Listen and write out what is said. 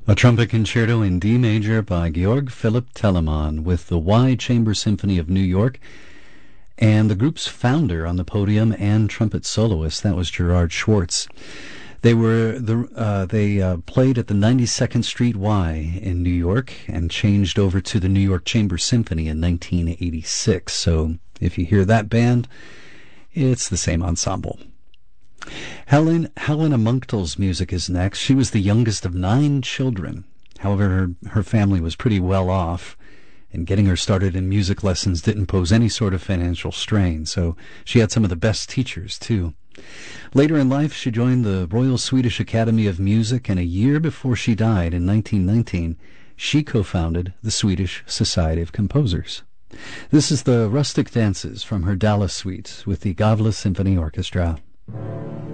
A trumpet concerto in D major by Georg Philipp Telemann with the Y Chamber Symphony of New York, and the group's founder on the podium and trumpet soloist, that was Gerard Schwartz. They played at the 92nd Street Y in New York and changed over to the New York Chamber Symphony in 1986. So if you hear that band, it's the same ensemble. Helena Munktel's music is next. She was the youngest of 9 children. However, her family was pretty well off, and getting her started in music lessons didn't pose any sort of financial strain, so she had some of the best teachers, too. Later in life, she joined the Royal Swedish Academy of Music, and a year before she died in 1919, she co-founded the Swedish Society of Composers. This is the Rustic Dances from her Dallas Suite with the Gavle Symphony Orchestra.